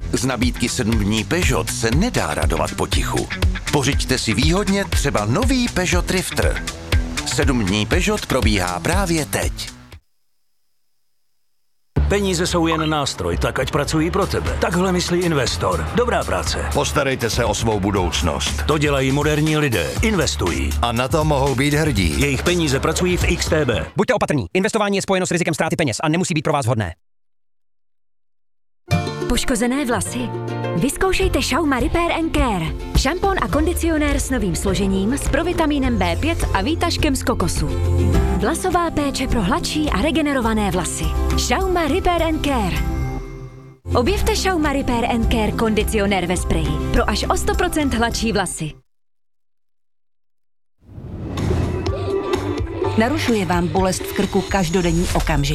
Z nabídky 7 dní Peugeot se nedá radovat potichu. Pořiďte si výhodně třeba nový Peugeot Drifter. 7 dní Peugeot probíhá právě teď. Peníze jsou jen nástroj, tak ať pracují pro tebe. Takhle myslí investor. Dobrá práce. Postarejte se o svou budoucnost. To dělají moderní lidé. Investují. A na to mohou být hrdí. Jejich peníze pracují v XTB. Buďte opatrní. Investování je spojeno s rizikem ztráty peněz a nemusí být pro vás vhodné. Poškozené vlasy? Vyzkoušejte Schauma Repair & Care. Šampon a kondicionér s novým složením, s provitamínem B5 a výtažkem z kokosu. Vlasová péče pro hladší a regenerované vlasy. Schauma Repair & Care. Objevte Schauma Repair & Care kondicionér ve spreji pro až o 100% hladší vlasy. Narušuje vám bolest v krku každodenní okamžik.